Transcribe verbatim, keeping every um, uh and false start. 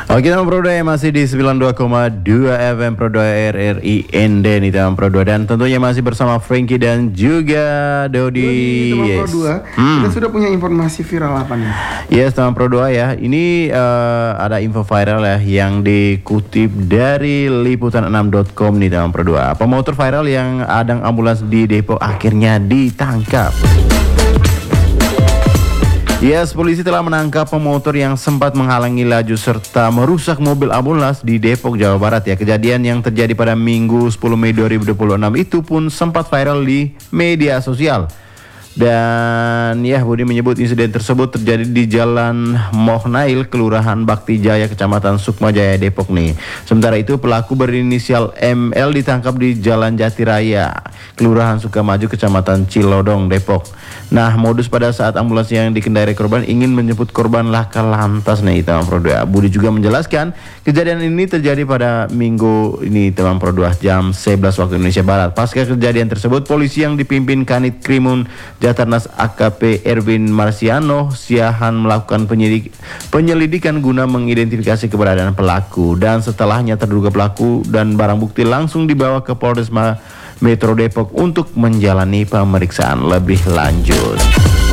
Oke teman Pro dua yang masih di sembilan puluh dua koma dua F M Pro dua R R I N D nih teman Pro dua, dan tentunya masih bersama Frankie dan juga Dodi. Dodi teman yes. Pro dua, hmm. kita sudah punya informasi viral apa nih? Yes teman Pro dua ya, ini uh, ada info viral ya yang dikutip dari liputan enam titik com nih teman Pro dua. Pemotor viral yang adang ambulans di Depok akhirnya ditangkap. Yes, polisi telah menangkap pemotor yang sempat menghalangi laju serta merusak mobil ambulans di Depok, Jawa Barat ya. Kejadian yang terjadi pada Minggu sepuluh Mei dua ribu dua puluh enam itu pun sempat viral di media sosial. Dan ya, Budi menyebut insiden tersebut terjadi di Jalan Mohnail, Kelurahan Bakti Jaya, Kecamatan Sukmajaya, Depok nih. Sementara itu pelaku berinisial M L ditangkap di Jalan Jatiraya, Kelurahan Sukamaju, Kecamatan Cilodong, Depok. Nah, modus pada saat ambulans yang dikendarai korban ingin menjemput korban laka lantas nih teman Pro dua. Budi juga menjelaskan kejadian ini terjadi pada Minggu ini teman Pro dua jam sebelas waktu Indonesia Barat. Pasca kejadian tersebut, polisi yang dipimpin Kanit Krimun Jatarnas A K P Erwin Marsiano Siahan melakukan penyidik, penyelidikan guna mengidentifikasi keberadaan pelaku, dan setelahnya terduga pelaku dan barang bukti langsung dibawa ke Polres Metro Depok untuk menjalani pemeriksaan lebih lanjut.